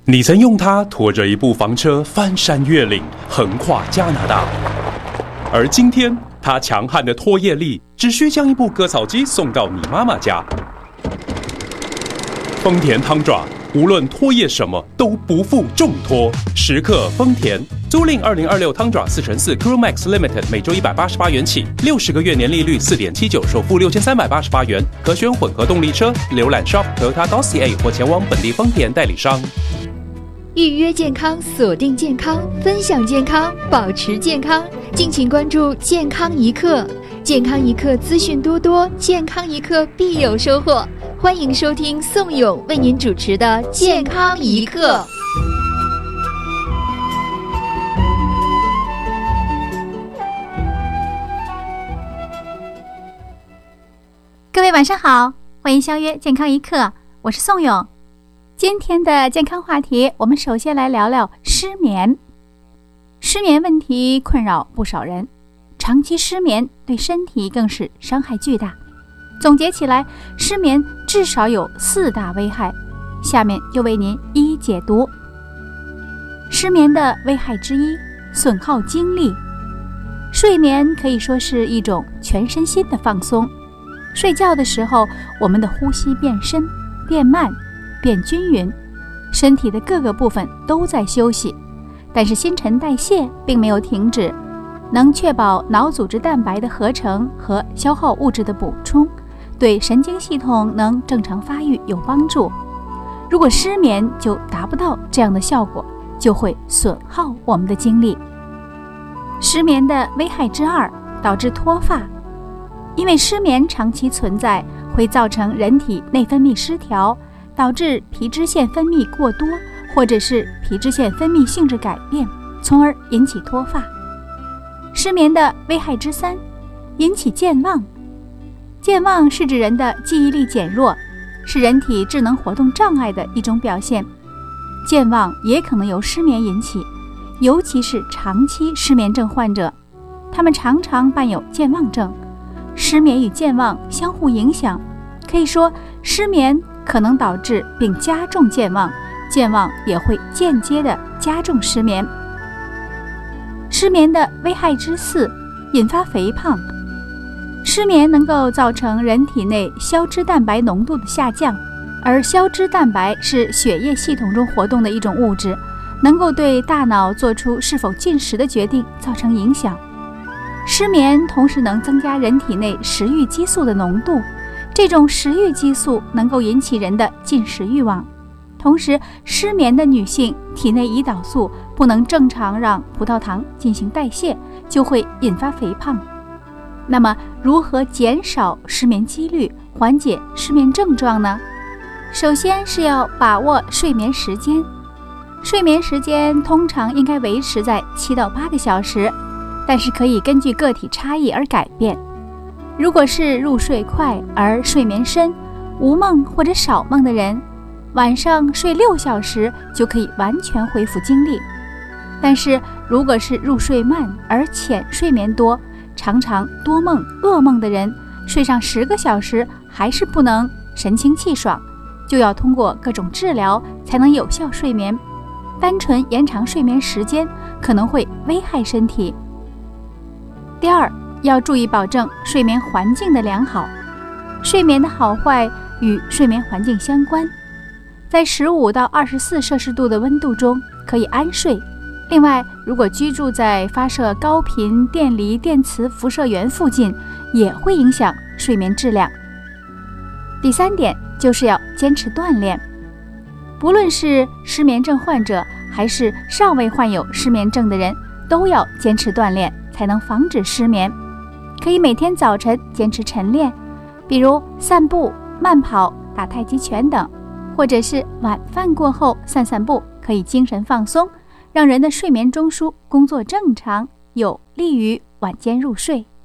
你曾用它拖着一部房车翻山越岭，横跨加拿大，而今天它强悍的拖曳力只需将一部割草机送到你妈妈家。丰田汤爪，无论拖曳什么都不负重托，时刻丰田。租赁2026汤爪4x4 Crew Max Limited， 每周188元起，60个月年利率4.79%，首付6388元，可选混合动力车。浏览 shop Toyota.ca 或前往本地丰田代理商。 预约健康，锁定健康，分享健康，保持健康。敬请关注健康一刻，健康一刻资讯多多，健康一刻必有收获。欢迎收听宋勇为您主持的健康一刻。 各位晚上好，欢迎相约健康一刻，我是宋勇。今天的健康话题，我们首先来聊聊失眠。失眠问题困扰不少人，长期失眠对身体更是伤害巨大。总结起来，失眠至少有4大危害，下面就为您一一解读。失眠的危害之一，损耗精力。睡眠可以说是一种全身心的放松。睡觉的时候，我们的呼吸变深、变慢、变均匀，身体的各个部分都在休息，但是新陈代谢并没有停止，能确保脑组织蛋白的合成和消耗物质的补充，对神经系统能正常发育有帮助。如果失眠就达不到这样的效果，就会损耗我们的精力。失眠的危害之二，导致脱发。因为失眠长期存在，会造成人体内分泌失调，导致皮脂腺分泌过多，或者是皮脂腺分泌性质改变，从而引起脱发。失眠的危害之三，引起健忘。健忘是指人的记忆力减弱，是人体智能活动障碍的一种表现。健忘也可能由失眠引起，尤其是长期失眠症患者，他们常常伴有健忘症。失眠与健忘相互影响，可以说失眠可能导致并加重健忘，健忘也会间接的加重失眠。失眠的危害之四，引发肥胖。失眠能够造成人体内消脂蛋白浓度的下降，而消脂蛋白是血液系统中活动的一种物质，能够对大脑做出是否进食的决定造成影响。失眠同时能增加人体内食欲激素的浓度，这种食欲激素能够引起人的进食欲望。同时，失眠的女性体内胰岛素不能正常让葡萄糖进行代谢，就会引发肥胖。那么，如何减少失眠几率，缓解失眠症状呢？首先是要把握睡眠时间。睡眠时间通常应该维持在7到8个小时，但是可以根据个体差异而改变。如果是入睡快而睡眠深、无梦或者少梦的人，晚上睡6小时就可以完全恢复精力。但是如果是入睡慢而浅睡眠多、常常多梦、噩梦的人，睡上10个小时还是不能神清气爽，就要通过各种治疗才能有效睡眠。单纯延长睡眠时间可能会危害身体。第二，要注意保证睡眠环境的良好。睡眠的好坏与睡眠环境相关，在15到24摄氏度的温度中可以安睡。另外，如果居住在发射高频电离电磁辐射源附近，也会影响睡眠质量。第三点就是要坚持锻炼。不论是失眠症患者还是尚未患有失眠症的人，都要坚持锻炼，才能防止失眠。可以每天早晨坚持晨练，比如散步、慢跑、打太极拳等，或者是晚饭过后散散步，可以精神放松，让人的睡眠中枢工作正常，有利于晚间入睡。